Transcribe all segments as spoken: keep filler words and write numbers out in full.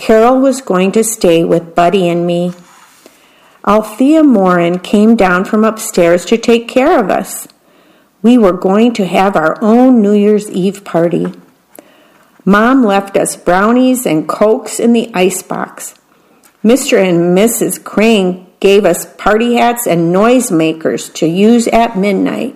Carol was going to stay with Buddy and me. Althea Morin came down from upstairs to take care of us. We were going to have our own New Year's Eve party. Mom left us brownies and Cokes in the icebox. Mister and Missus Crane gave us party hats and noisemakers to use at midnight.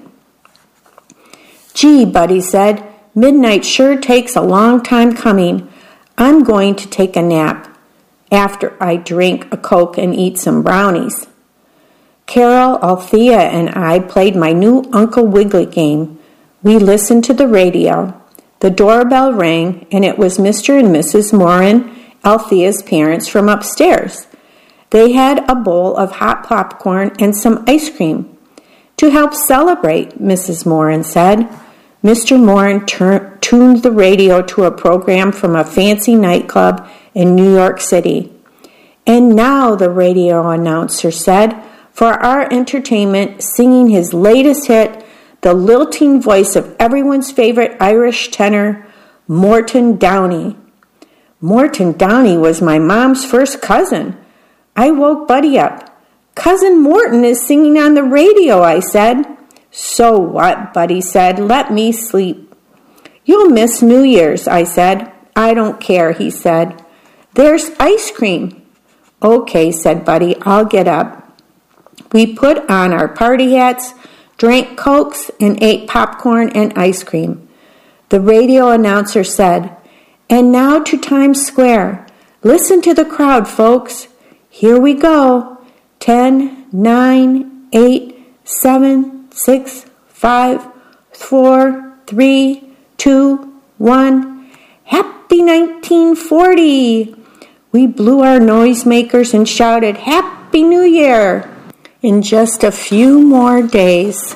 Gee, Buddy said, midnight sure takes a long time coming. I'm going to take a nap after I drink a Coke and eat some brownies. Carol, Althea, and I played my new Uncle Wiggily game. We listened to the radio. The doorbell rang, and it was Mister and Missus Morin, Althea's parents, from upstairs. They had a bowl of hot popcorn and some ice cream. To help celebrate, Missus Morin said. Mister Morin tur- tuned the radio to a program from a fancy nightclub in New York City. And now, the radio announcer said, for our entertainment, singing his latest hit, the lilting voice of everyone's favorite Irish tenor, Morton Downey. Morton Downey was my mom's first cousin. I woke Buddy up. Cousin Morton is singing on the radio, I said. So what, Buddy said. Let me sleep. You'll miss New Year's, I said. I don't care, he said. There's ice cream. Okay, said Buddy, I'll get up. We put on our party hats, drank Cokes, and ate popcorn and ice cream. The radio announcer said, and now to Times Square. Listen to the crowd, folks. Here we go. Ten, nine, eight, seven, six, five, four, three, two, one. Happy nineteen forty! We blew our noisemakers and shouted, Happy New Year! In just a few more days.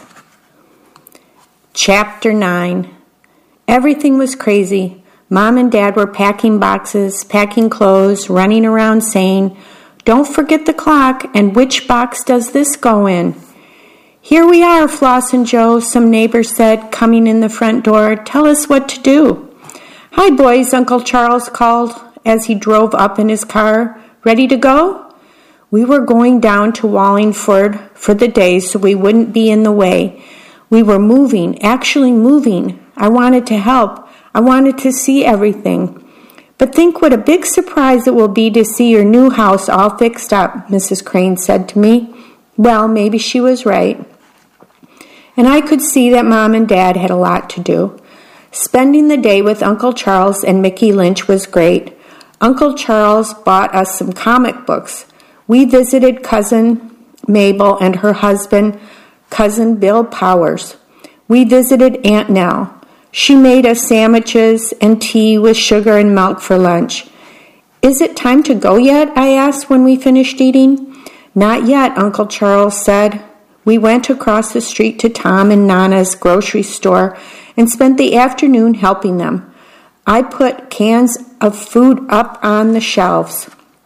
Chapter nine. Everything was crazy. Mom and Dad were packing boxes, packing clothes, running around saying, don't forget the clock, and which box does this go in? Here we are, Floss and Joe, some neighbors said, coming in the front door. Tell us what to do. Hi, boys, Uncle Charles called as he drove up in his car. Ready to go? We were going down to Wallingford for the day so we wouldn't be in the way. We were moving, actually moving. I wanted to help. I wanted to see everything. But think what a big surprise it will be to see your new house all fixed up, Missus Crane said to me. Well, maybe she was right. And I could see that Mom and Dad had a lot to do. Spending the day with Uncle Charles and Mickey Lynch was great. Uncle Charles bought us some comic books. We visited Cousin Mabel and her husband, Cousin Bill Powers. We visited Aunt Nell. She made us sandwiches and tea with sugar and milk for lunch. Is it time to go yet? I asked when we finished eating. Not yet, Uncle Charles said. We went across the street to Tom and Nana's grocery store and spent the afternoon helping them. I put cans of food up on the shelves.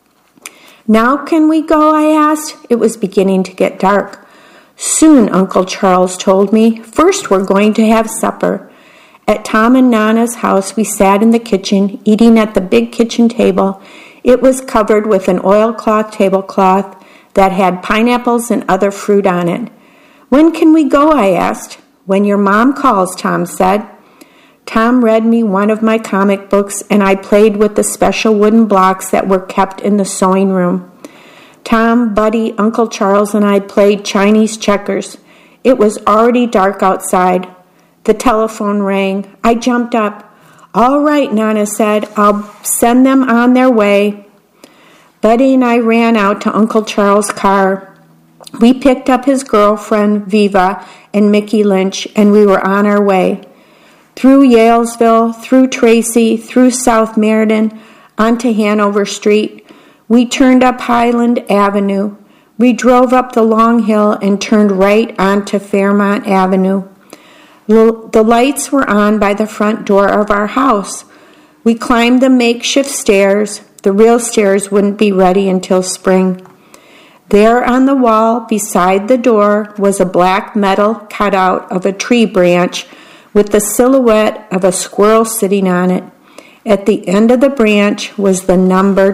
Now can we go, I asked. It was beginning to get dark. Soon, Uncle Charles told me. First, we're going to have supper. At Tom and Nana's house, we sat in the kitchen, eating at the big kitchen table. It was covered with an oilcloth tablecloth that had pineapples and other fruit on it. When can we go, I asked. When your mom calls, Tom said. Tom read me one of my comic books, and I played with the special wooden blocks that were kept in the sewing room. Tom, Buddy, Uncle Charles, and I played Chinese checkers. It was already dark outside. The telephone rang. I jumped up. All right, Nana said. I'll send them on their way. Buddy and I ran out to Uncle Charles' car. We picked up his girlfriend, Viva, and Mickey Lynch, and we were on our way. Through Yalesville, through Tracy, through South Meriden, onto Hanover Street. We turned up Highland Avenue. We drove up the long hill and turned right onto Fairmont Avenue. The lights were on by the front door of our house. We climbed the makeshift stairs. The real stairs wouldn't be ready until spring. There on the wall beside the door was a black metal cutout of a tree branch with the silhouette of a squirrel sitting on it. At the end of the branch was the number